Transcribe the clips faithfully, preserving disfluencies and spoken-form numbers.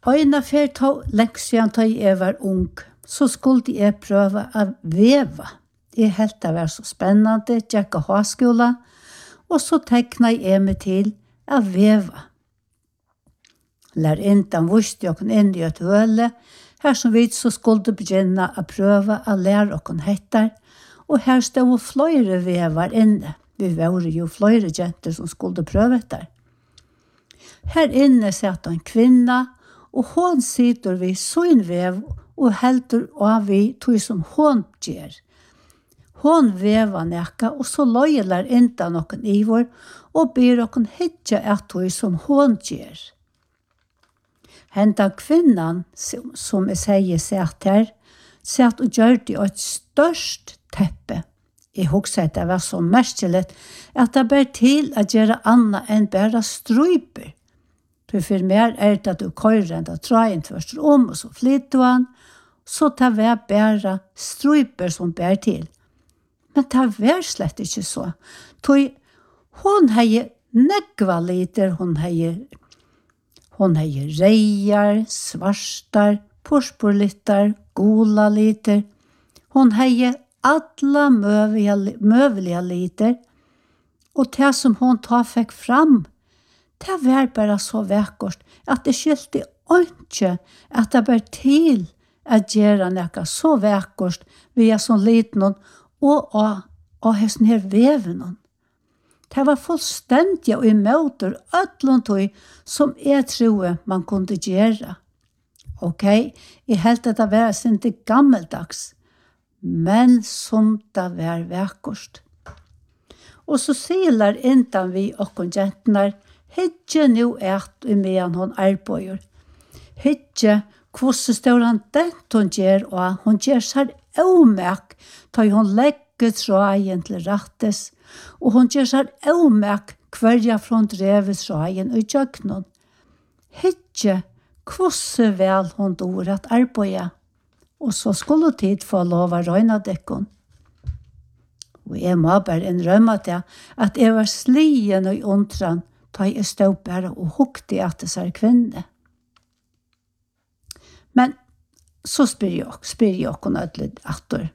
Øyna fer tog lengst siden da jeg var ung, så skulle jeg prøve å veva. Jeg helt det var så spennende, tjekka høyskola, og så tekna jeg meg til å veva. Lærintan visste jeg inn i et høle, her som vi så skulle begynne å prøve å lære oss hettar, og her stod flere vevar inne. Vi var jo flere jenter som skulle prøve etter. Her inne satt en kvinna, og hon sitter vi sånn vev, og helter av vi tog som hon gjør. Hon vevar nekka, og så løyler inta noen ivor, og ber okken hitja at tog som hon gjør. Henta kvinnan, som jeg sier satt her, satt og gjør det et størst teppe. Jeg husker at det var så merkelig at det ber til å gjøre annet enn bare strøyper. For mer er det at du kører enn det trøyen først om, og så flytter du han, så tar vi bare strøyper som ber til. Men det var slett ikke så. Hun har nekva liter, hun har Hon har reier, svartar, purpurlitter, gola liter. Hon har alla møvelige liter. Og det som hon tar fikk fram, det var bare så vekkert at det skilte ikke at det var til å gjøre noe så vekkert via sånn liten og av hesten her veven. Det var fullstendig og imot ødlåntøy som jeg tror man kunne gjøre. Ok, jeg helt at det var ikke gammeldags, men som det var vekkert. Og så sier intan vi og jentene, hitje nå et i medan hun arbeider. Hitje hvordan står han dent hun gjør, og hun gjør seg omek, da hun legger tråden til rettes, og hun gjør seg omek hverja fra drevet tråden og jøknen. Hitje hvordan vel hun dår at arbeide, og så skulle tid få lov å røyne dekken. Og jeg må bare innrømme det, at jeg var slien og undran, da jeg stod bare og hukte at det er kvinne. Men så spyr jeg, spyr jeg og nødlig atter.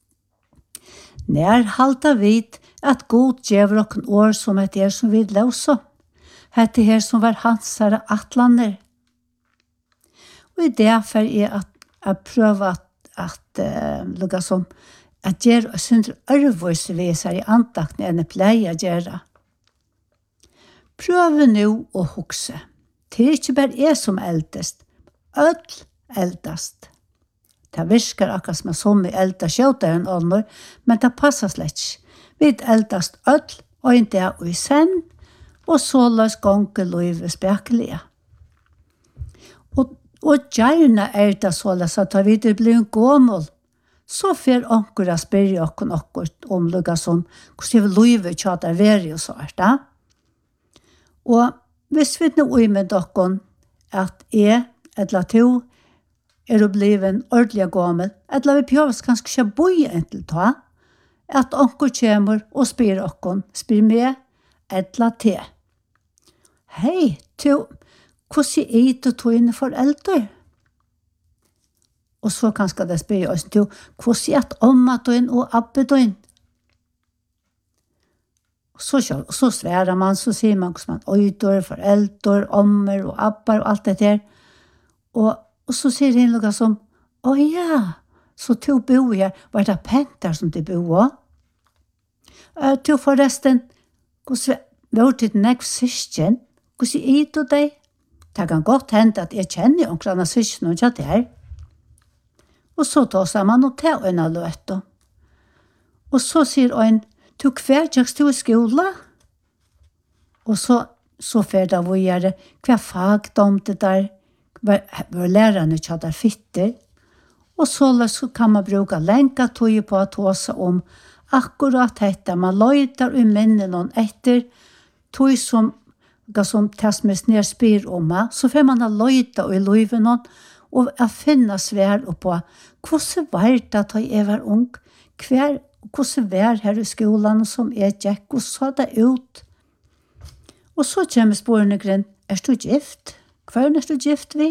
Nær halta vid at god gjør noen år som et er som vi løser, hette her som var hans her atlander. Og i det for jeg at jeg prøver at, at uh, lukka som at gjøre og synder ørvøysviser i antakten enn jeg pleier å gjøre. Prøv nå å hukse. Det er ikke bare jeg som eldest, ødel eldast. Det virker akkurat som som vi eldast kjøter enn ånder, men det passer slett ikke. Vi eldast ødel og en dag og i send, og så løs ganger løyve spekelige. Og, og gjerne er det så løs at vi blir en gåmål, så får onker å spørre oss noe om noe som hvordan vi løyve kjøter veri og så er det. Og hvis vi nå er med dere at jeg, eller to, er å bli en ordentlig gåmål, eller vi prøver kanskje ikke å bo en til ta, at onker kommer og spyr oss, spyr meg, eller til. Hei, to, hvordan er det to inne for eldre? Og så kanskje det spyr oss til, hvordan er det omma døgn og abbe døgn? Så, så sværer man, så sier man hvordan man øyder, foreldre, ommer og abber og alt det der. Og, og så sier han noe som, å ja, så to bor her, var det pent der som de bor? Uh, to forresten, hvordan var det nekv syskjen? Hvordan er det deg? Det kan godt hende at jeg kjenner omkring syskjen og ikke der. Og så tar man og tar en av løt. Og så sier han, du hver tjekst du i skola? Og så, så fer da vi gjør det, hver fag de det der, hver lærerne ikke hadde fitter. Og så kan man bruke lenka tog på å ta seg om akkurat dette. Man løyter i minnet noen etter tog som, som Tasmes ned spyr om meg, så får man løyter i løyven noen, og jeg finner svær på hvordan var det at jeg var ung, hver, hvordan var her i skolen som jeg gikk, og så det ut. Og så kommer spørsmålet, er du gift? Hva er du gift vi?